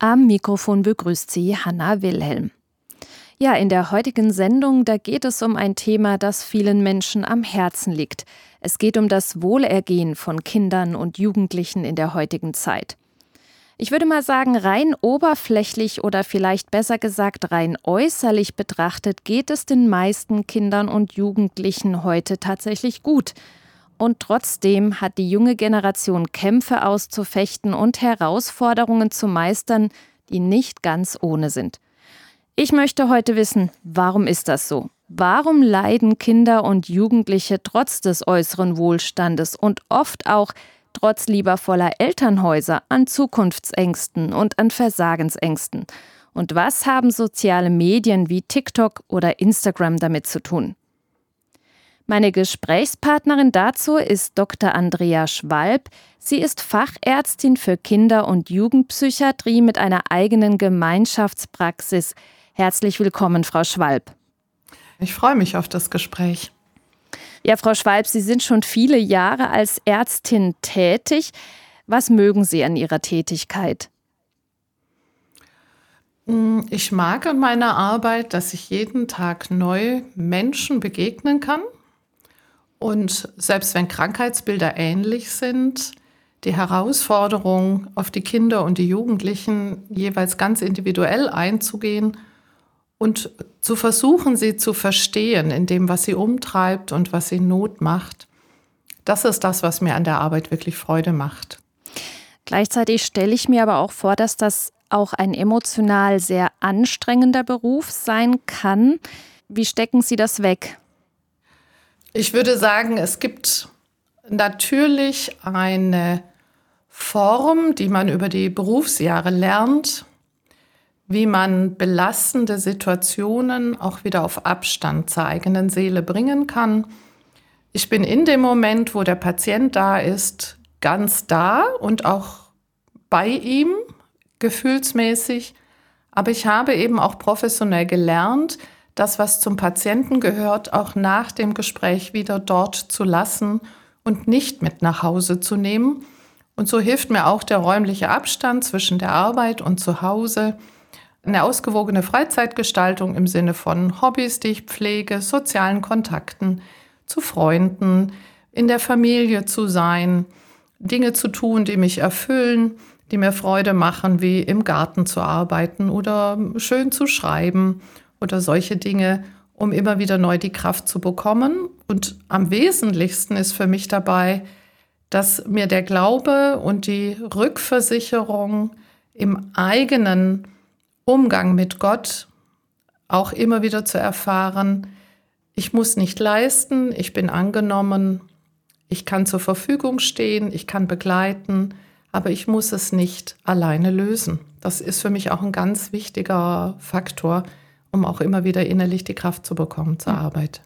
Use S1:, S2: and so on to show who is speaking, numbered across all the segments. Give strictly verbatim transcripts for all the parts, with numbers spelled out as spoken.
S1: Am Mikrofon begrüßt Sie Hanna Wilhelm. Ja, in der heutigen Sendung, da geht es um ein Thema, das vielen Menschen am Herzen liegt. Es geht um das Wohlergehen von Kindern und Jugendlichen in der heutigen Zeit. Ich würde mal sagen, rein oberflächlich oder vielleicht besser gesagt rein äußerlich betrachtet, geht es den meisten Kindern und Jugendlichen heute tatsächlich gut. Und trotzdem hat die junge Generation Kämpfe auszufechten und Herausforderungen zu meistern, die nicht ganz ohne sind. Ich möchte heute wissen, warum ist das so? Warum leiden Kinder und Jugendliche trotz des äußeren Wohlstandes und oft auch trotz liebevoller Elternhäuser an Zukunftsängsten und an Versagensängsten? Und was haben soziale Medien wie TikTok oder Instagram damit zu tun? Meine Gesprächspartnerin dazu ist Doktor Andrea Schwalb. Sie ist Fachärztin für Kinder- und Jugendpsychiatrie mit einer eigenen Gemeinschaftspraxis. Herzlich willkommen, Frau Schwalb.
S2: Ich freue mich auf das Gespräch.
S1: Ja, Frau Schwalb, Sie sind schon viele Jahre als Ärztin tätig. Was mögen Sie an Ihrer Tätigkeit?
S2: Ich mag an meiner Arbeit, dass ich jeden Tag neu Menschen begegnen kann. Und selbst wenn Krankheitsbilder ähnlich sind, die Herausforderung, auf die Kinder und die Jugendlichen jeweils ganz individuell einzugehen und zu versuchen, sie zu verstehen in dem, was sie umtreibt und was sie Not macht, das ist das, was mir an der Arbeit wirklich Freude macht.
S1: Gleichzeitig stelle ich mir aber auch vor, dass das auch ein emotional sehr anstrengender Beruf sein kann. Wie stecken Sie das weg?
S2: Ich würde sagen, es gibt natürlich eine Form, die man über die Berufsjahre lernt, wie man belastende Situationen auch wieder auf Abstand zur eigenen Seele bringen kann. Ich bin in dem Moment, wo der Patient da ist, ganz da und auch bei ihm, gefühlsmäßig. Aber ich habe eben auch professionell gelernt, das, was zum Patienten gehört, auch nach dem Gespräch wieder dort zu lassen und nicht mit nach Hause zu nehmen. Und so hilft mir auch der räumliche Abstand zwischen der Arbeit und zu Hause, eine ausgewogene Freizeitgestaltung im Sinne von Hobbys, die ich pflege, sozialen Kontakten zu Freunden, in der Familie zu sein, Dinge zu tun, die mich erfüllen, die mir Freude machen, wie im Garten zu arbeiten oder schön zu schreiben oder solche Dinge, um immer wieder neu die Kraft zu bekommen. Und am wesentlichsten ist für mich dabei, dass mir der Glaube und die Rückversicherung im eigenen Umgang mit Gott auch immer wieder zu erfahren, ich muss nicht leisten, ich bin angenommen, ich kann zur Verfügung stehen, ich kann begleiten, aber ich muss es nicht alleine lösen. Das ist für mich auch ein ganz wichtiger Faktor, um auch immer wieder innerlich die Kraft zu bekommen zur Arbeit.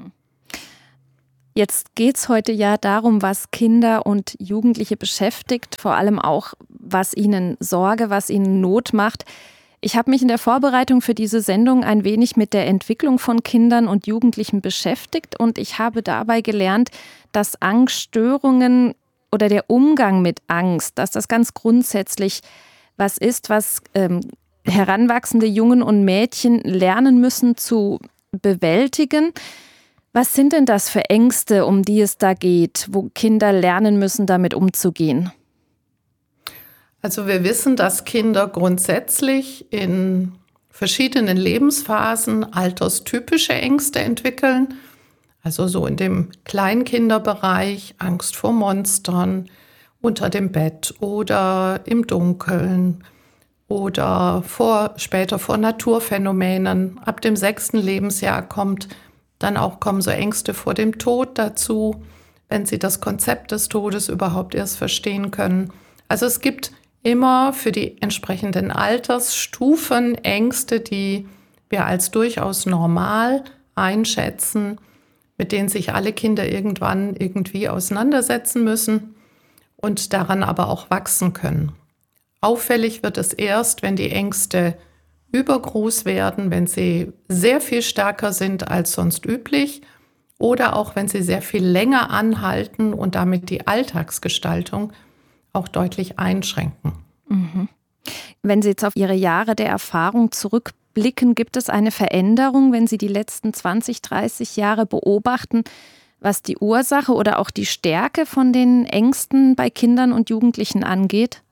S1: Jetzt geht es heute ja darum, was Kinder und Jugendliche beschäftigt, vor allem auch, was ihnen Sorge, was ihnen Not macht. Ich habe mich in der Vorbereitung für diese Sendung ein wenig mit der Entwicklung von Kindern und Jugendlichen beschäftigt und ich habe dabei gelernt, dass Angststörungen oder der Umgang mit Angst, dass das ganz grundsätzlich was ist, was ähm, heranwachsende Jungen und Mädchen lernen müssen zu bewältigen. Was sind denn das für Ängste, um die es da geht, wo Kinder lernen müssen, damit umzugehen?
S2: Also wir wissen, dass Kinder grundsätzlich in verschiedenen Lebensphasen alterstypische Ängste entwickeln. Also so in dem Kleinkinderbereich, Angst vor Monstern, unter dem Bett oder im Dunkeln oder vor, später vor Naturphänomenen. Ab dem sechsten Lebensjahr kommt dann auch kommen so Ängste vor dem Tod dazu, wenn sie das Konzept des Todes überhaupt erst verstehen können. Also es gibt immer für die entsprechenden Altersstufen Ängste, die wir als durchaus normal einschätzen, mit denen sich alle Kinder irgendwann irgendwie auseinandersetzen müssen und daran aber auch wachsen können. Auffällig wird es erst, wenn die Ängste übergroß werden, wenn sie sehr viel stärker sind als sonst üblich oder auch wenn sie sehr viel länger anhalten und damit die Alltagsgestaltung auch deutlich einschränken.
S1: Mhm. Wenn Sie jetzt auf Ihre Jahre der Erfahrung zurückblicken, gibt es eine Veränderung, wenn Sie die letzten zwanzig, dreißig Jahre beobachten, was die Ursache oder auch die Stärke von den Ängsten bei Kindern und Jugendlichen angeht?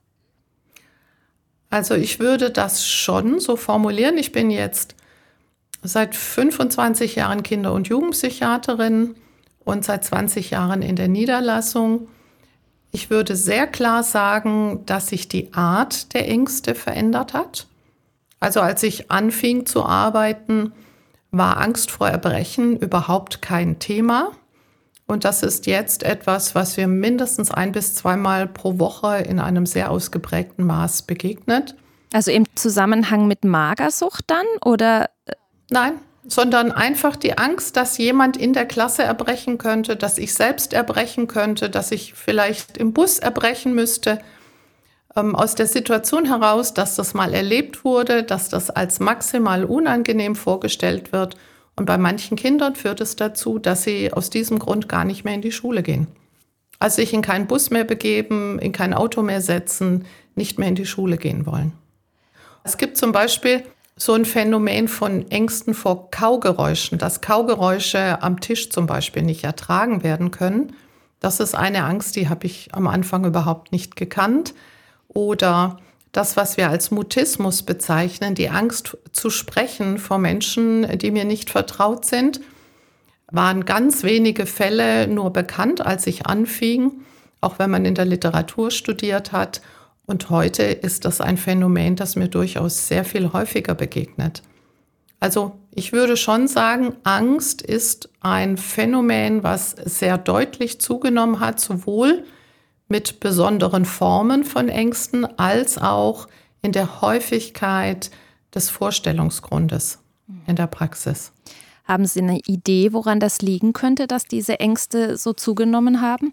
S2: Also ich würde das schon so formulieren. Ich bin jetzt seit fünfundzwanzig Jahren Kinder- und Jugendpsychiaterin und seit zwanzig Jahren in der Niederlassung. Ich würde sehr klar sagen, dass sich die Art der Ängste verändert hat. Also als ich anfing zu arbeiten, war Angst vor Erbrechen überhaupt kein Thema. Und das ist jetzt etwas, was wir mindestens ein- bis zweimal pro Woche in einem sehr ausgeprägten Maß begegnet.
S1: Also im Zusammenhang mit Magersucht dann, oder?
S2: Nein, sondern einfach die Angst, dass jemand in der Klasse erbrechen könnte, dass ich selbst erbrechen könnte, dass ich vielleicht im Bus erbrechen müsste. Ähm, aus der Situation heraus, dass das mal erlebt wurde, dass das als maximal unangenehm vorgestellt wird. Und bei manchen Kindern führt es dazu, dass sie aus diesem Grund gar nicht mehr in die Schule gehen. Also sich in keinen Bus mehr begeben, in kein Auto mehr setzen, nicht mehr in die Schule gehen wollen. Es gibt zum Beispiel so ein Phänomen von Ängsten vor Kaugeräuschen, dass Kaugeräusche am Tisch zum Beispiel nicht ertragen werden können. Das ist eine Angst, die habe ich am Anfang überhaupt nicht gekannt. Oder das, was wir als Mutismus bezeichnen, die Angst zu sprechen vor Menschen, die mir nicht vertraut sind, waren ganz wenige Fälle nur bekannt, als ich anfing, auch wenn man in der Literatur studiert hat. Und heute ist das ein Phänomen, das mir durchaus sehr viel häufiger begegnet. Also ich würde schon sagen, Angst ist ein Phänomen, was sehr deutlich zugenommen hat, sowohl mit besonderen Formen von Ängsten als auch in der Häufigkeit des Vorstellungsgrundes in der Praxis.
S1: Haben Sie eine Idee, woran das liegen könnte, dass diese Ängste so zugenommen haben?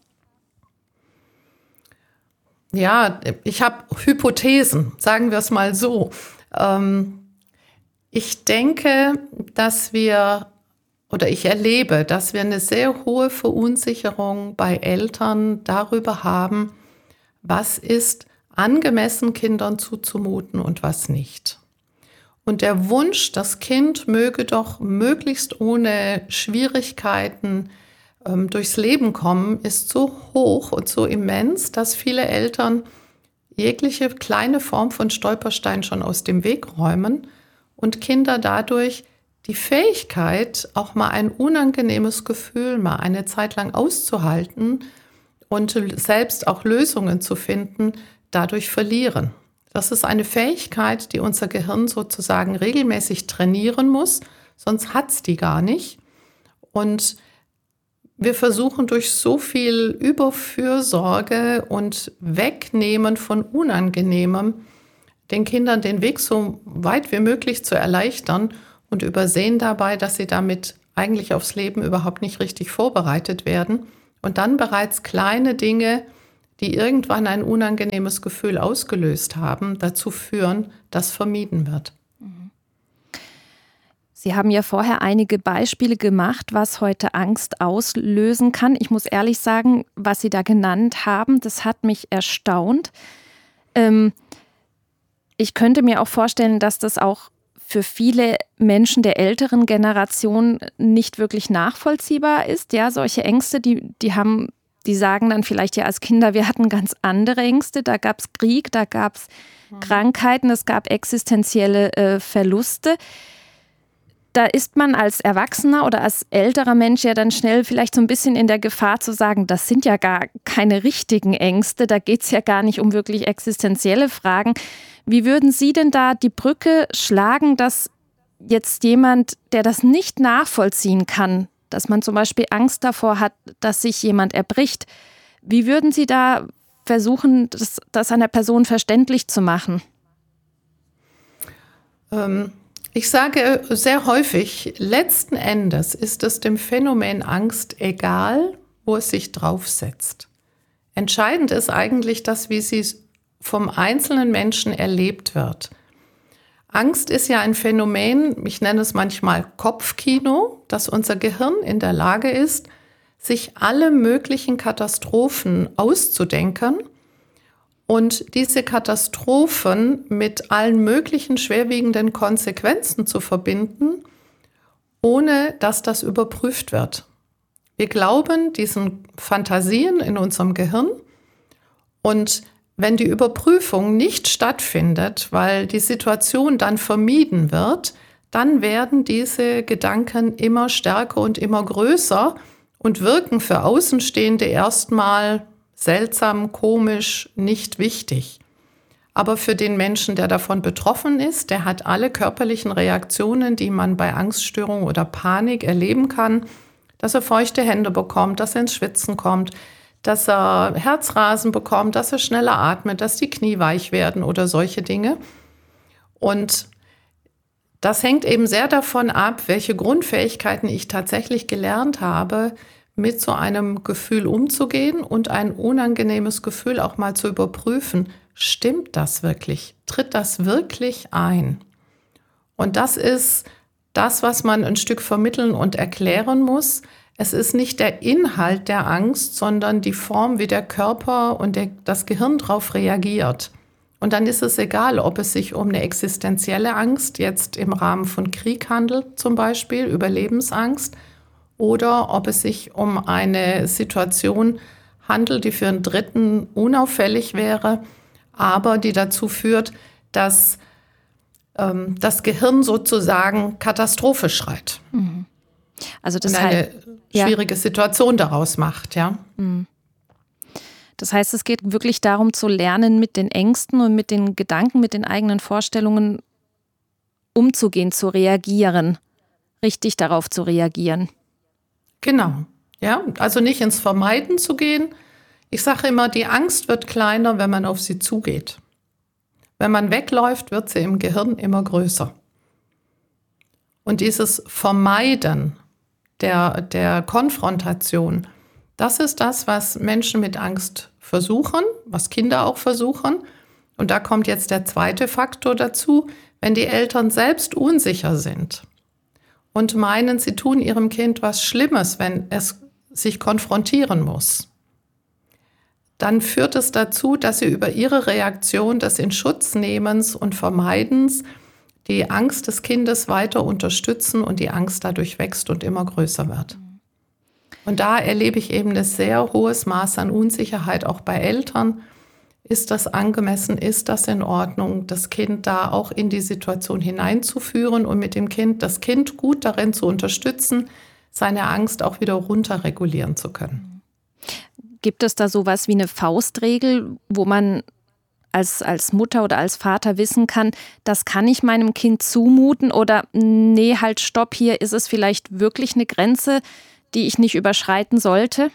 S2: Ja, ich habe Hypothesen, sagen wir es mal so. Ähm, ich denke, dass wir, oder ich erlebe, dass wir eine sehr hohe Verunsicherung bei Eltern darüber haben, was ist angemessen Kindern zuzumuten und was nicht. Und der Wunsch, das Kind möge doch möglichst ohne Schwierigkeiten ähm, durchs Leben kommen, ist so hoch und so immens, dass viele Eltern jegliche kleine Form von Stolperstein schon aus dem Weg räumen und Kinder dadurch die Fähigkeit, auch mal ein unangenehmes Gefühl mal eine Zeit lang auszuhalten und selbst auch Lösungen zu finden, dadurch verlieren. Das ist eine Fähigkeit, die unser Gehirn sozusagen regelmäßig trainieren muss, sonst hat es die gar nicht. Und wir versuchen durch so viel Überfürsorge und Wegnehmen von Unangenehmem den Kindern den Weg so weit wie möglich zu erleichtern und übersehen dabei, dass sie damit eigentlich aufs Leben überhaupt nicht richtig vorbereitet werden und dann bereits kleine Dinge, die irgendwann ein unangenehmes Gefühl ausgelöst haben, dazu führen, dass vermieden wird.
S1: Sie haben ja vorher einige Beispiele gemacht, was heute Angst auslösen kann. Ich muss ehrlich sagen, was Sie da genannt haben, das hat mich erstaunt. Ähm, ich könnte mir auch vorstellen, dass das auch für viele Menschen der älteren Generation nicht wirklich nachvollziehbar ist. Ja, solche Ängste, die, die haben, die sagen dann vielleicht ja als Kinder, wir hatten ganz andere Ängste. Da gab es Krieg, da gab es mhm. Krankheiten, es gab existenzielle äh, Verluste. Da ist man als Erwachsener oder als älterer Mensch ja dann schnell vielleicht so ein bisschen in der Gefahr zu sagen, das sind ja gar keine richtigen Ängste, da geht es ja gar nicht um wirklich existenzielle Fragen. Wie würden Sie denn da die Brücke schlagen, dass jetzt jemand, der das nicht nachvollziehen kann, dass man zum Beispiel Angst davor hat, dass sich jemand erbricht, wie würden Sie da versuchen, das, das einer Person verständlich zu machen?
S2: Ähm. Ich sage sehr häufig, letzten Endes ist es dem Phänomen Angst egal, wo es sich draufsetzt. Entscheidend ist eigentlich das, wie sie vom einzelnen Menschen erlebt wird. Angst ist ja ein Phänomen, ich nenne es manchmal Kopfkino, dass unser Gehirn in der Lage ist, sich alle möglichen Katastrophen auszudenken Und diese Katastrophen mit allen möglichen schwerwiegenden Konsequenzen zu verbinden, ohne dass das überprüft wird. Wir glauben diesen Fantasien in unserem Gehirn, und wenn die Überprüfung nicht stattfindet, weil die Situation dann vermieden wird, dann werden diese Gedanken immer stärker und immer größer und wirken für Außenstehende erstmal seltsam, komisch, nicht wichtig. Aber für den Menschen, der davon betroffen ist, der hat alle körperlichen Reaktionen, die man bei Angststörung oder Panik erleben kann, dass er feuchte Hände bekommt, dass er ins Schwitzen kommt, dass er Herzrasen bekommt, dass er schneller atmet, dass die Knie weich werden oder solche Dinge. Und das hängt eben sehr davon ab, welche Grundfähigkeiten ich tatsächlich gelernt habe, mit so einem Gefühl umzugehen und ein unangenehmes Gefühl auch mal zu überprüfen. Stimmt das wirklich? Tritt das wirklich ein? Und das ist das, was man ein Stück vermitteln und erklären muss. Es ist nicht der Inhalt der Angst, sondern die Form, wie der Körper und der, das Gehirn darauf reagiert. Und dann ist es egal, ob es sich um eine existenzielle Angst, jetzt im Rahmen von Krieg handelt zum Beispiel, Überlebensangst, oder ob es sich um eine Situation handelt, die für einen Dritten unauffällig wäre, aber die dazu führt, dass ähm, das Gehirn sozusagen Katastrophe schreit.
S1: Mhm. Also das
S2: und eine
S1: heißt,
S2: schwierige
S1: ja.
S2: Situation daraus macht, ja.
S1: Mhm. Das heißt, es geht wirklich darum zu lernen, mit den Ängsten und mit den Gedanken, mit den eigenen Vorstellungen umzugehen, zu reagieren, richtig darauf zu reagieren.
S2: Genau, ja, also nicht ins Vermeiden zu gehen. Ich sage immer, die Angst wird kleiner, wenn man auf sie zugeht. Wenn man wegläuft, wird sie im Gehirn immer größer. Und dieses Vermeiden der, der Konfrontation, das ist das, was Menschen mit Angst versuchen, was Kinder auch versuchen. Und da kommt jetzt der zweite Faktor dazu, wenn die Eltern selbst unsicher sind und meinen, sie tun ihrem Kind was Schlimmes, wenn es sich konfrontieren muss, dann führt es dazu, dass sie über ihre Reaktion des Inschutznehmens und Vermeidens die Angst des Kindes weiter unterstützen und die Angst dadurch wächst und immer größer wird. Und da erlebe ich eben ein sehr hohes Maß an Unsicherheit auch bei Eltern. Ist das angemessen? Ist das in Ordnung, das Kind da auch in die Situation hineinzuführen und mit dem Kind, das Kind gut darin zu unterstützen, seine Angst auch wieder runterregulieren zu können?
S1: Gibt es da sowas wie eine Faustregel, wo man als, als Mutter oder als Vater wissen kann, das kann ich meinem Kind zumuten oder nee, halt stopp, hier ist es vielleicht wirklich eine Grenze, die ich nicht überschreiten sollte?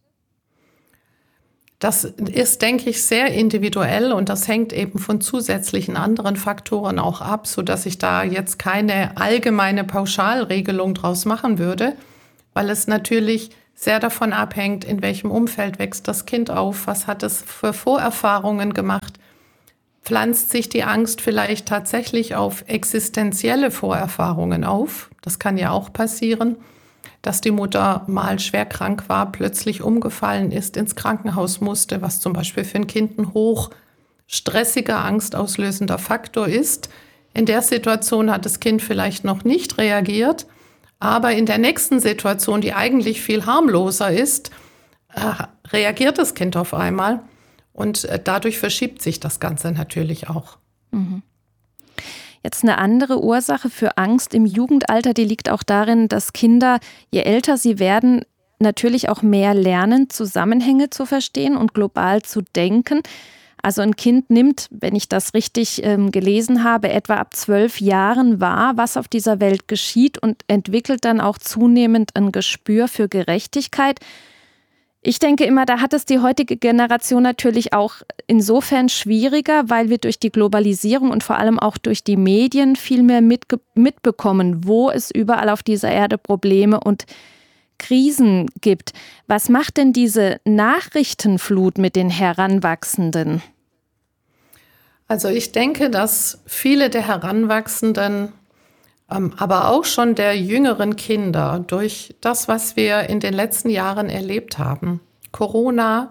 S2: Das ist, denke ich, sehr individuell und das hängt eben von zusätzlichen anderen Faktoren auch ab, sodass ich da jetzt keine allgemeine Pauschalregelung draus machen würde, weil es natürlich sehr davon abhängt, in welchem Umfeld wächst das Kind auf, was hat es für Vorerfahrungen gemacht, pflanzt sich die Angst vielleicht tatsächlich auf existenzielle Vorerfahrungen auf, das kann ja auch passieren, dass die Mutter mal schwer krank war, plötzlich umgefallen ist, ins Krankenhaus musste, was zum Beispiel für ein Kind ein hoch stressiger, angstauslösender Faktor ist. In der Situation hat das Kind vielleicht noch nicht reagiert, aber in der nächsten Situation, die eigentlich viel harmloser ist, äh, reagiert das Kind auf einmal und äh, dadurch verschiebt sich das Ganze natürlich auch.
S1: Mhm. Jetzt eine andere Ursache für Angst im Jugendalter, die liegt auch darin, dass Kinder, je älter sie werden, natürlich auch mehr lernen, Zusammenhänge zu verstehen und global zu denken. Also ein Kind nimmt, wenn ich das richtig ähm, gelesen habe, etwa ab zwölf Jahren wahr, was auf dieser Welt geschieht und entwickelt dann auch zunehmend ein Gespür für Gerechtigkeit. Ich denke immer, da hat es die heutige Generation natürlich auch insofern schwieriger, weil wir durch die Globalisierung und vor allem auch durch die Medien viel mehr mitge- mitbekommen, wo es überall auf dieser Erde Probleme und Krisen gibt. Was macht denn diese Nachrichtenflut mit den Heranwachsenden?
S2: Also ich denke, dass viele der Heranwachsenden, ähm, aber auch schon der jüngeren Kinder durch das, was wir in den letzten Jahren erlebt haben, Corona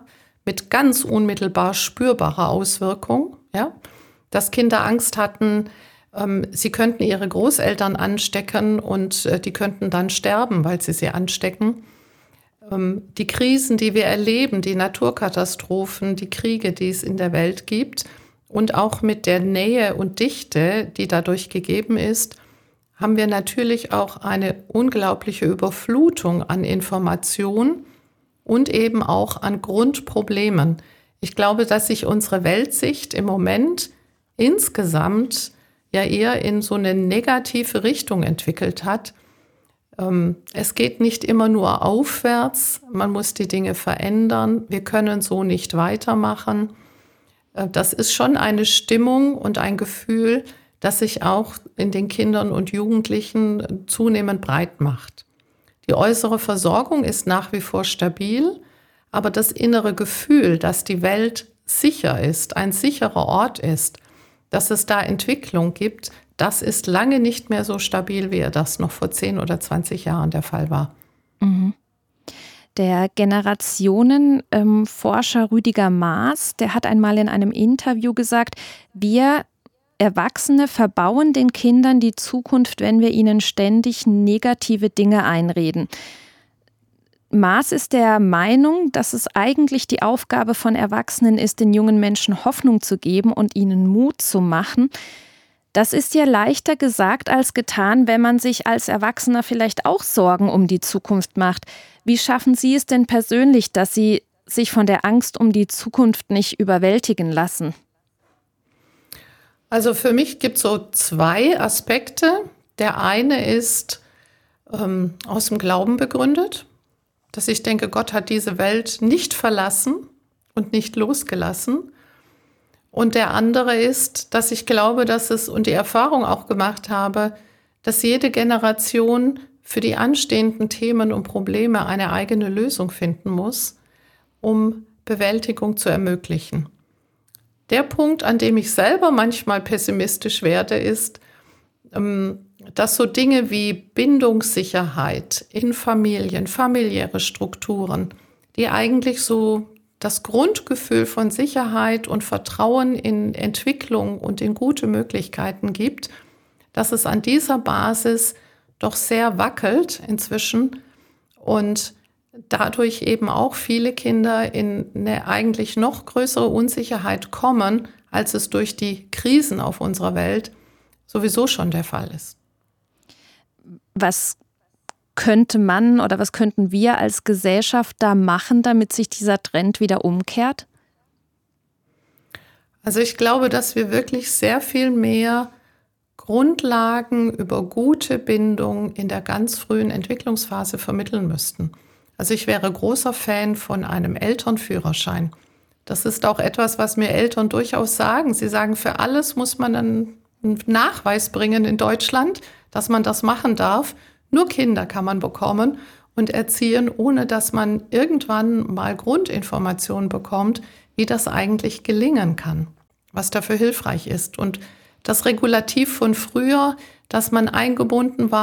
S2: mit ganz unmittelbar spürbarer Auswirkung, ja, dass Kinder Angst hatten, ähm, sie könnten ihre Großeltern anstecken und äh, die könnten dann sterben, weil sie sie anstecken. Ähm, die Krisen, die wir erleben, die Naturkatastrophen, die Kriege, die es in der Welt gibt und auch mit der Nähe und Dichte, die dadurch gegeben ist, haben wir natürlich auch eine unglaubliche Überflutung an Information und eben auch an Grundproblemen. Ich glaube, dass sich unsere Weltsicht im Moment insgesamt ja eher in so eine negative Richtung entwickelt hat. Ähm, es geht nicht immer nur aufwärts, man muss die Dinge verändern, wir können so nicht weitermachen. Äh, das ist schon eine Stimmung und ein Gefühl, das sich auch in den Kindern und Jugendlichen zunehmend breit macht. Die äußere Versorgung ist nach wie vor stabil, aber das innere Gefühl, dass die Welt sicher ist, ein sicherer Ort ist, dass es da Entwicklung gibt, das ist lange nicht mehr so stabil, wie das noch vor zehn oder zwanzig Jahren der Fall war.
S1: Mhm. Der Generationenforscher Rüdiger Maas, der hat einmal in einem Interview gesagt, wir Erwachsene verbauen den Kindern die Zukunft, wenn wir ihnen ständig negative Dinge einreden. Maas ist der Meinung, dass es eigentlich die Aufgabe von Erwachsenen ist, den jungen Menschen Hoffnung zu geben und ihnen Mut zu machen. Das ist ja leichter gesagt als getan, wenn man sich als Erwachsener vielleicht auch Sorgen um die Zukunft macht. Wie schaffen Sie es denn persönlich, dass Sie sich von der Angst um die Zukunft nicht überwältigen lassen?
S2: Also für mich gibt es so zwei Aspekte. Der eine ist ähm, aus dem Glauben begründet, dass ich denke, Gott hat diese Welt nicht verlassen und nicht losgelassen. Und der andere ist, dass ich glaube, dass es und die Erfahrung auch gemacht habe, dass jede Generation für die anstehenden Themen und Probleme eine eigene Lösung finden muss, um Bewältigung zu ermöglichen. Der Punkt, an dem ich selber manchmal pessimistisch werde, ist, dass so Dinge wie Bindungssicherheit in Familien, familiäre Strukturen, die eigentlich so das Grundgefühl von Sicherheit und Vertrauen in Entwicklung und in gute Möglichkeiten gibt, dass es an dieser Basis doch sehr wackelt inzwischen und dadurch eben auch viele Kinder in eine eigentlich noch größere Unsicherheit kommen, als es durch die Krisen auf unserer Welt sowieso schon der Fall ist.
S1: Was könnte man oder was könnten wir als Gesellschaft da machen, damit sich dieser Trend wieder umkehrt?
S2: Also ich glaube, dass wir wirklich sehr viel mehr Grundlagen über gute Bindung in der ganz frühen Entwicklungsphase vermitteln müssten. Also ich wäre großer Fan von einem Elternführerschein. Das ist auch etwas, was mir Eltern durchaus sagen. Sie sagen, für alles muss man einen Nachweis bringen in Deutschland, dass man das machen darf. Nur Kinder kann man bekommen und erziehen, ohne dass man irgendwann mal Grundinformationen bekommt, wie das eigentlich gelingen kann, was dafür hilfreich ist. Und das Regulativ von früher, dass man eingebunden war